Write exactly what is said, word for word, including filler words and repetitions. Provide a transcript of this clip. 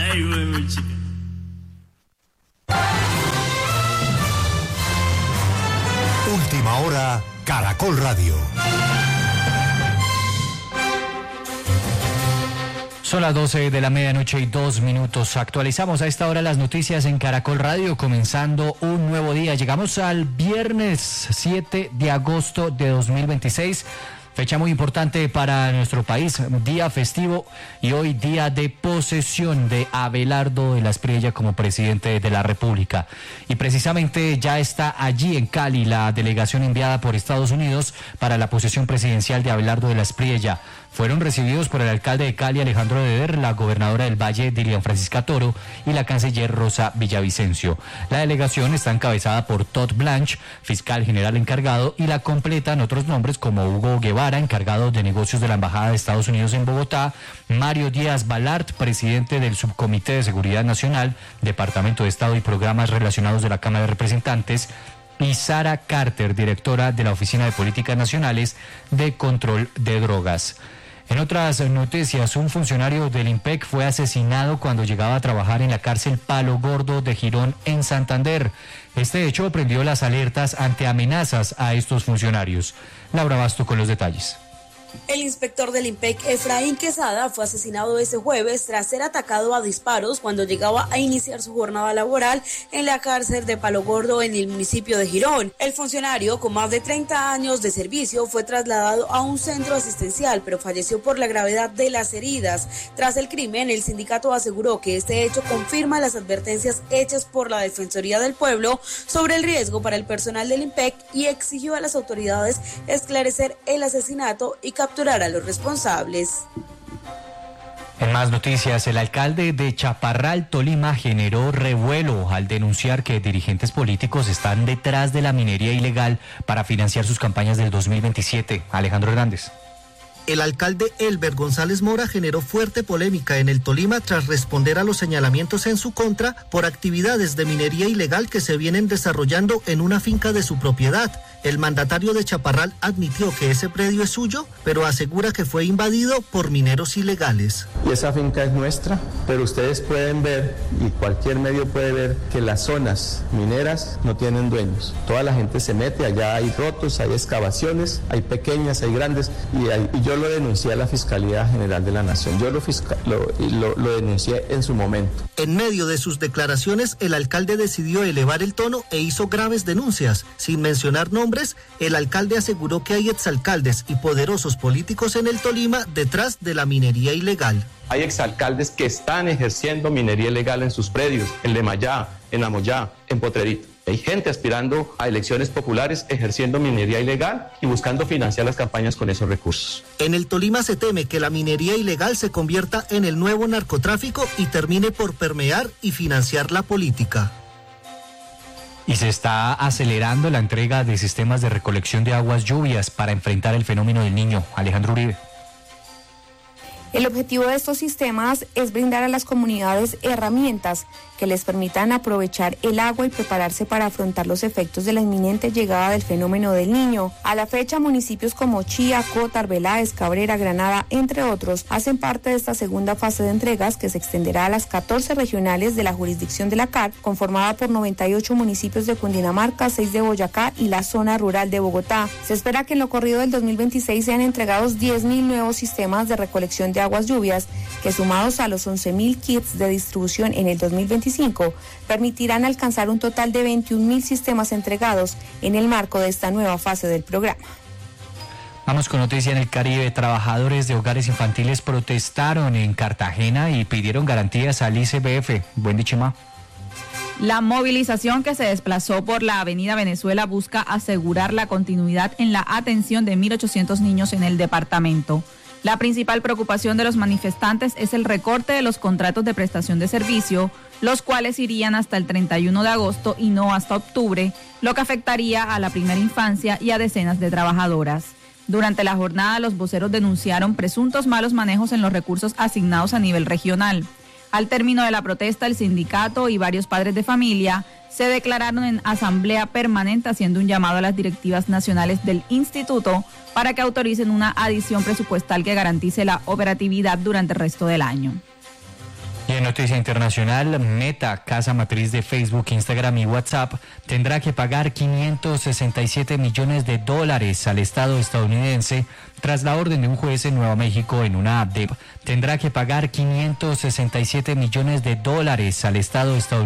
Ay, güey, chica. Última hora, Caracol Radio. Son las doce de la medianoche y dos minutos. Actualizamos a esta hora las noticias en Caracol Radio, comenzando un nuevo día. Llegamos al viernes siete de agosto de dos mil veintiséis. Fecha muy importante para nuestro país, día festivo y hoy día de posesión de Abelardo de la Espriella como presidente de la República. Y precisamente ya está allí en Cali la delegación enviada por Estados Unidos para la posesión presidencial de Abelardo de la Espriella. Fueron recibidos por el alcalde de Cali, Alejandro Eder, la gobernadora del Valle, Dilian Francisca Toro, y la canciller Rosa Villavicencio. La delegación está encabezada por Todd Blanche, fiscal general encargado, y la completan otros nombres como Hugo Guevara, encargado de negocios de la Embajada de Estados Unidos en Bogotá, Mario Díaz Balart, presidente del Subcomité de Seguridad Nacional, Departamento de Estado y Programas Relacionados de la Cámara de Representantes, y Sara Carter, directora de la Oficina de Políticas Nacionales de Control de Drogas. En otras noticias, un funcionario del IMPEC fue asesinado cuando llegaba a trabajar en la cárcel Palo Gordo de Girón, en Santander. Este hecho prendió las alertas ante amenazas a estos funcionarios. Laura Basto con los detalles. El inspector del IMPEC, Efraín Quesada, fue asesinado ese jueves tras ser atacado a disparos cuando llegaba a iniciar su jornada laboral en la cárcel de Palo Gordo en el municipio de Girón. El funcionario, con más de treinta años de servicio, fue trasladado a un centro asistencial, pero falleció por la gravedad de las heridas. Tras el crimen, el sindicato aseguró que este hecho confirma las advertencias hechas por la Defensoría del Pueblo sobre el riesgo para el personal del IMPEC y exigió a las autoridades esclarecer el asesinato y capturar a los responsables. En más noticias, el alcalde de Chaparral, Tolima, generó revuelo al denunciar que dirigentes políticos están detrás de la minería ilegal para financiar sus campañas del dos mil veintisiete. Alejandro Hernández. El alcalde Elber González Mora generó fuerte polémica en el Tolima tras responder a los señalamientos en su contra por actividades de minería ilegal que se vienen desarrollando en una finca de su propiedad. El mandatario de Chaparral admitió que ese predio es suyo, pero asegura que fue invadido por mineros ilegales. Y esa finca es nuestra, pero ustedes pueden ver, y cualquier medio puede ver, que las zonas mineras no tienen dueños. Toda la gente se mete, allá hay rotos, hay excavaciones, hay pequeñas, hay grandes, y, hay, y yo lo denuncié a la Fiscalía General de la Nación. Yo lo, fiscal, lo, lo, lo denuncié en su momento. En medio de sus declaraciones, el alcalde decidió elevar el tono e hizo graves denuncias. Sin mencionar nombres, el alcalde aseguró que hay exalcaldes y poderosos políticos en el Tolima detrás de la minería ilegal. Hay exalcaldes que están ejerciendo minería ilegal en sus predios, en Lemayá, en Amoyá, en Potrerito. Hay gente aspirando a elecciones populares ejerciendo minería ilegal y buscando financiar las campañas con esos recursos. En el Tolima se teme que la minería ilegal se convierta en el nuevo narcotráfico y termine por permear y financiar la política. Y se está acelerando la entrega de sistemas de recolección de aguas lluvias para enfrentar el fenómeno del Niño. Alejandro Uribe. El objetivo de estos sistemas es brindar a las comunidades herramientas que les permitan aprovechar el agua y prepararse para afrontar los efectos de la inminente llegada del fenómeno del Niño. A la fecha, municipios como Chía, Cota, Arbeláez, Cabrera, Granada, entre otros, hacen parte de esta segunda fase de entregas que se extenderá a las catorce regionales de la jurisdicción de la C A R, conformada por noventa y ocho municipios de Cundinamarca, seis de Boyacá y la zona rural de Bogotá. Se espera que en lo corrido del dos mil veintiséis sean entregados diez mil nuevos sistemas de recolección de aguas lluvias, que sumados a los once mil kits de distribución en el dos mil veinticinco, permitirán alcanzar un total de veintiún mil sistemas entregados en el marco de esta nueva fase del programa. Vamos con noticia en el Caribe. Trabajadores de hogares infantiles protestaron en Cartagena y pidieron garantías al I C B F. Buen dichima. La movilización que se desplazó por la avenida Venezuela busca asegurar la continuidad en la atención de mil ochocientos niños en el departamento. La principal preocupación de los manifestantes es el recorte de los contratos de prestación de servicio, los cuales irían hasta el treinta y uno de agosto y no hasta octubre, lo que afectaría a la primera infancia y a decenas de trabajadoras. Durante la jornada, los voceros denunciaron presuntos malos manejos en los recursos asignados a nivel regional. Al término de la protesta, el sindicato y varios padres de familia se declararon en asamblea permanente haciendo un llamado a las directivas nacionales del instituto para que autoricen una adición presupuestal que garantice la operatividad durante el resto del año. Y En noticia internacional, Meta, casa matriz de Facebook, Instagram y WhatsApp, tendrá que pagar quinientos sesenta y siete millones de dólares al Estado estadounidense tras la orden de un juez en Nuevo México en una app de tendrá que pagar quinientos sesenta y siete millones de dólares al Estado estadounidense